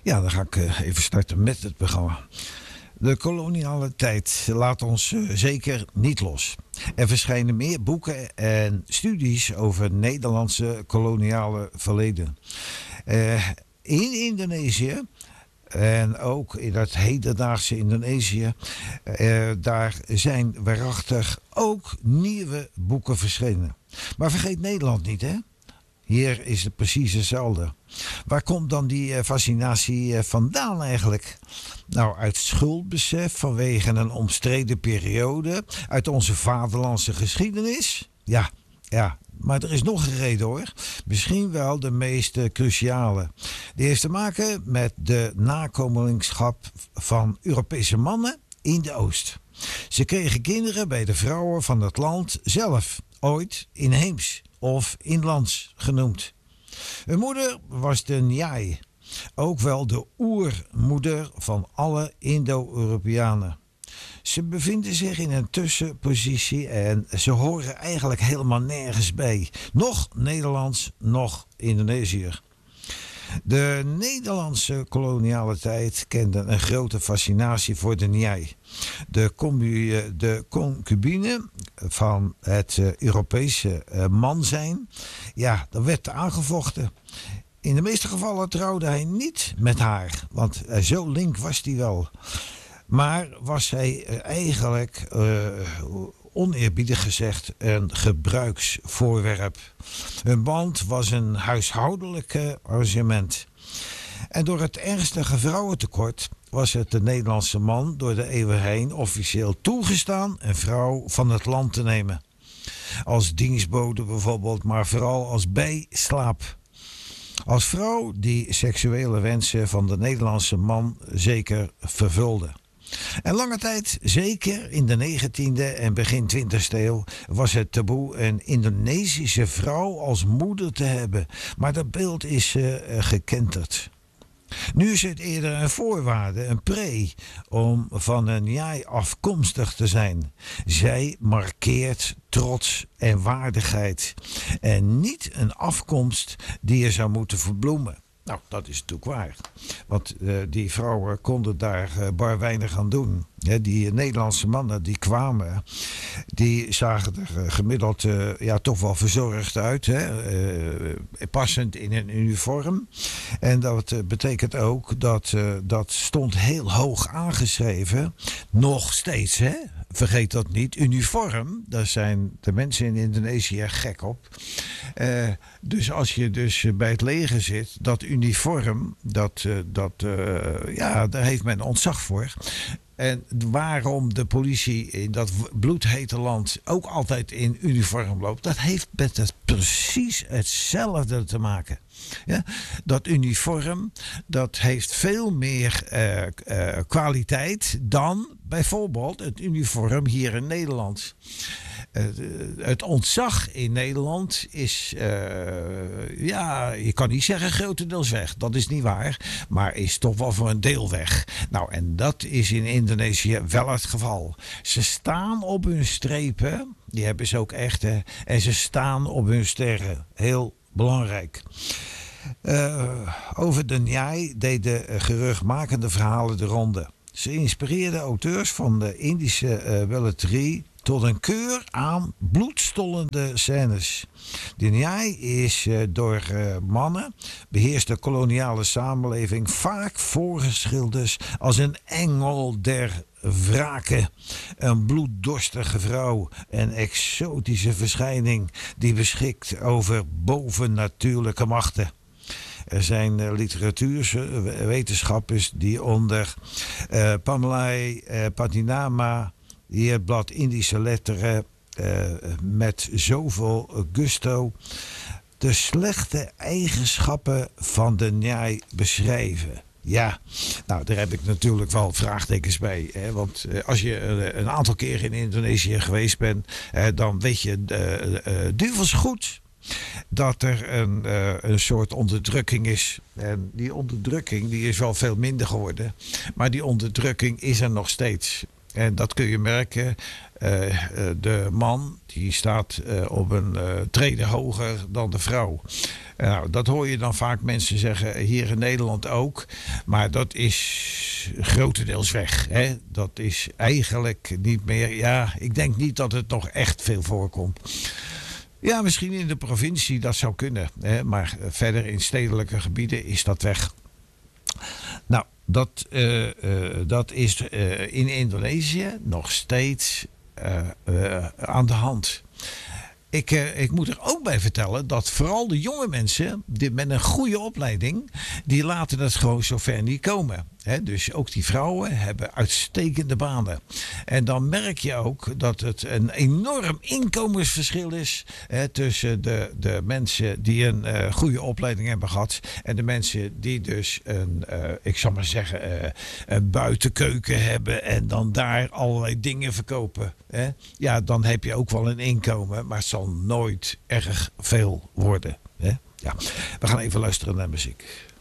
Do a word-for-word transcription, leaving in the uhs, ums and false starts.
Ja, dan ga ik eh, even starten met het programma. De koloniale tijd laat ons eh, zeker niet los. Er verschijnen meer boeken en studies over Nederlandse koloniale verleden. Eh, in Indonesië en ook in het hedendaagse Indonesië, eh, daar zijn waarachtig ook nieuwe boeken verschenen. Maar vergeet Nederland niet, hè? Hier is het precies hetzelfde. Waar komt dan die eh, fascinatie eh, vandaan eigenlijk? Nou, uit schuldbesef vanwege een omstreden periode, uit onze vaderlandse geschiedenis? Ja, ja. Maar er is nog een reden hoor. Misschien wel de meest eh, cruciale. Die heeft te maken met de nakomelingschap van Europese mannen in de Oost. Ze kregen kinderen bij de vrouwen van het land zelf, ooit inheems of inlands genoemd. Hun moeder was de Njai, ook wel de oermoeder van alle Indo-Europeanen. Ze bevinden zich in een tussenpositie en ze horen eigenlijk helemaal nergens bij. Nog Nederlands, nog Indonesiër. De Nederlandse koloniale tijd kende een grote fascinatie voor de Njai. De, combu- de concubine van het uh, Europese uh, man zijn, ja, dat werd aangevochten. In de meeste gevallen trouwde hij niet met haar, want uh, zo link was hij wel. Maar was hij uh, eigenlijk, uh, oneerbiedig gezegd, een gebruiksvoorwerp. Hun band was een huishoudelijke arrangement. En door het ernstige vrouwentekort was het de Nederlandse man door de eeuwen heen officieel toegestaan een vrouw van het land te nemen. Als dienstbode bijvoorbeeld, maar vooral als bijslaap. Als vrouw die seksuele wensen van de Nederlandse man zeker vervulde. En lange tijd, zeker in de negentiende en begin twintigste eeuw, was het taboe een Indonesische vrouw als moeder te hebben. Maar dat beeld is uh, gekenterd. Nu is het eerder een voorwaarde, een pre, om van een Njai afkomstig te zijn. Zij markeert trots en waardigheid. En niet een afkomst die je zou moeten verbloemen. Nou, dat is natuurlijk waar. Want uh, die vrouwen konden daar uh, bar weinig aan doen. He, die Nederlandse mannen die kwamen, die zagen er uh, gemiddeld uh, ja, toch wel verzorgd uit. Hè? Uh, passend in een uniform. En dat uh, betekent ook dat uh, dat stond heel hoog aangeschreven. Nog steeds, hè? Vergeet dat niet. Uniform, daar zijn de mensen in Indonesië gek op. Uh, dus als je dus bij het leger zit, dat uniform, dat, uh, dat, uh, ja, daar heeft men ontzag voor. En waarom de politie in dat bloedhete land ook altijd in uniform loopt, dat heeft met het precies hetzelfde te maken. Ja, dat uniform, dat heeft veel meer uh, uh, kwaliteit dan bijvoorbeeld het uniform hier in Nederland. Uh, het ontzag in Nederland is, uh, ja, je kan niet zeggen grotendeels weg. Dat is niet waar, maar is toch wel voor een deel weg. Nou, en dat is in Indonesië wel het geval. Ze staan op hun strepen, die hebben ze ook echt, hè, en ze staan op hun sterren. Heel belangrijk. Uh, over de Njai deden geruchtmakende verhalen de ronde. Ze inspireerden auteurs van de Indische uh, welletrie tot een keur aan bloedstollende scènes. De Njai is uh, door uh, mannen beheerste koloniale samenleving vaak voorgeschilderd als een engel der wraken. Een bloeddorstige vrouw, een exotische verschijning die beschikt over bovennatuurlijke machten. Er zijn uh, literatuurwetenschappers die onder uh, Pamela uh, Patinama, die het blad Indische letteren uh, met zoveel gusto de slechte eigenschappen van de Njai beschrijven. Ja, nou daar heb ik natuurlijk wel vraagtekens bij. Hè? Want uh, als je uh, een aantal keer in Indonesië geweest bent, uh, dan weet je uh, uh, duvels goed dat er een, uh, een soort onderdrukking is. En die onderdrukking die is wel veel minder geworden. Maar die onderdrukking is er nog steeds. En dat kun je merken. Uh, uh, de man die staat uh, op een uh, trede hoger dan de vrouw. Uh, nou, dat hoor je dan vaak mensen zeggen, hier in Nederland ook. Maar dat is grotendeels weg. Hè? Dat is eigenlijk niet meer... Ja, ik denk niet dat het nog echt veel voorkomt. Ja, misschien in de provincie, dat zou kunnen. Hè? Maar verder in stedelijke gebieden is dat weg. Nou, dat, uh, uh, dat is uh, in Indonesië nog steeds uh, uh, aan de hand. Ik, uh, ik moet er ook bij vertellen dat vooral de jonge mensen die met een goede opleiding, die laten het gewoon zover niet komen. He, dus ook die vrouwen hebben uitstekende banen. En dan merk je ook dat het een enorm inkomensverschil is he, tussen de, de mensen die een uh, goede opleiding hebben gehad en de mensen die dus een, uh, ik zal maar zeggen, uh, een buitenkeuken hebben en dan daar allerlei dingen verkopen. He. Ja, dan heb je ook wel een inkomen, maar het zal nooit erg veel worden. He. Ja. We gaan even luisteren naar muziek.